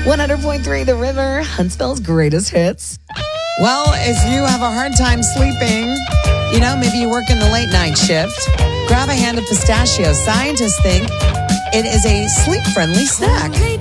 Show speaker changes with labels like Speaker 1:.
Speaker 1: 100.3 The River, Huntsville's greatest hits.
Speaker 2: Well, if you have a hard time sleeping, maybe you work in the late night shift, grab a hand of pistachios. Scientists think it is a sleep-friendly snack.